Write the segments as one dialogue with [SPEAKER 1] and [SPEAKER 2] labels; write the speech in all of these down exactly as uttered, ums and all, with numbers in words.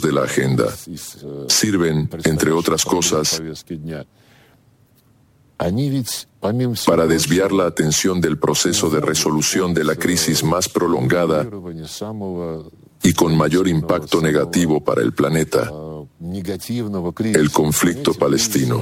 [SPEAKER 1] de la agenda. Sirven, entre otras cosas, para desviar la atención del proceso de resolución de la crisis más prolongada y con mayor impacto negativo para el planeta, el conflicto palestino.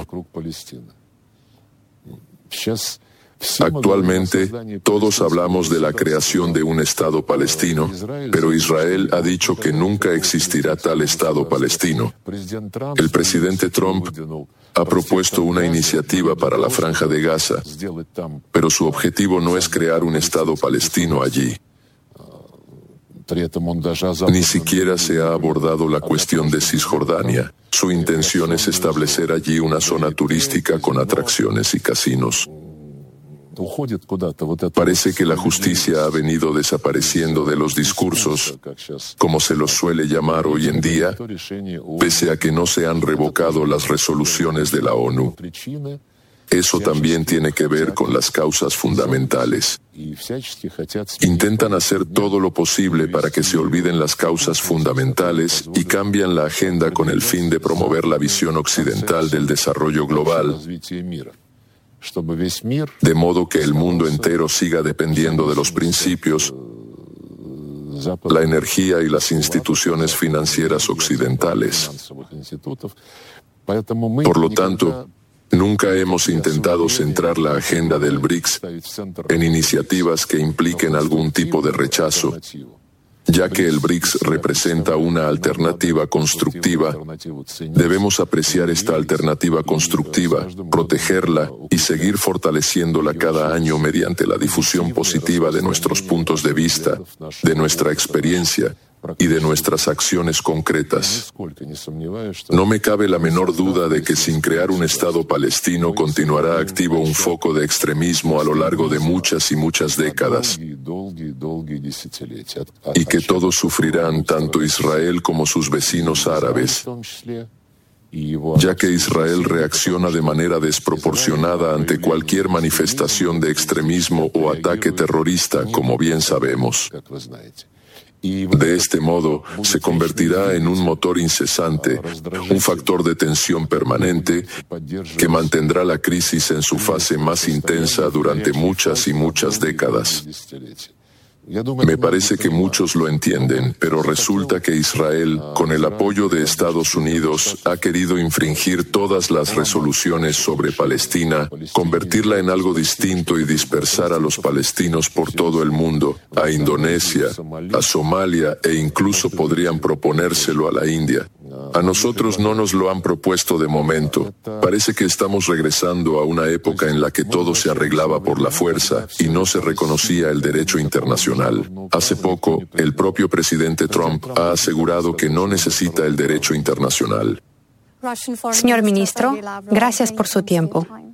[SPEAKER 1] Actualmente, todos hablamos de la creación de un Estado palestino, pero Israel ha dicho que nunca existirá tal Estado palestino. El presidente Trump ha propuesto una iniciativa para la Franja de Gaza, pero su objetivo no es crear un Estado palestino allí. Ni siquiera se ha abordado la cuestión de Cisjordania. Su intención es establecer allí una zona turística con atracciones y casinos. Parece que la justicia ha venido desapareciendo de los discursos, como se los suele llamar hoy en día, pese a que no se han revocado las resoluciones de la ONU. Eso también tiene que ver con las causas fundamentales. Intentan hacer todo lo posible para que se olviden las causas fundamentales y cambian la agenda con el fin de promover la visión occidental del desarrollo global, de modo que el mundo entero siga dependiendo de los principios, la energía y las instituciones financieras occidentales. Por lo tanto, nunca hemos intentado centrar la agenda del BRICS en iniciativas que impliquen algún tipo de rechazo, ya que el BRICS representa una alternativa constructiva. Debemos apreciar esta alternativa constructiva, protegerla y seguir fortaleciéndola cada año mediante la difusión positiva de nuestros puntos de vista, de nuestra experiencia y de nuestras acciones concretas. No me cabe la menor duda de que sin crear un Estado palestino continuará activo un foco de extremismo a lo largo de muchas y muchas décadas, y que todos sufrirán, tanto Israel como sus vecinos árabes, ya que Israel reacciona de manera desproporcionada ante cualquier manifestación de extremismo o ataque terrorista, como bien sabemos. De este modo, se convertirá en un motor incesante, un factor de tensión permanente que mantendrá la crisis en su fase más intensa durante muchas y muchas décadas. Me parece que muchos lo entienden, pero resulta que Israel, con el apoyo de Estados Unidos, ha querido infringir todas las resoluciones sobre Palestina, convertirla en algo distinto y dispersar a los palestinos por todo el mundo, a Indonesia, a Somalia e incluso podrían proponérselo a la India. A nosotros no nos lo han propuesto de momento. Parece que estamos regresando a una época en la que todo se arreglaba por la fuerza y no se reconocía el derecho internacional. Hace poco, el propio presidente Trump ha asegurado que no necesita el derecho internacional.
[SPEAKER 2] Señor ministro, gracias por su tiempo.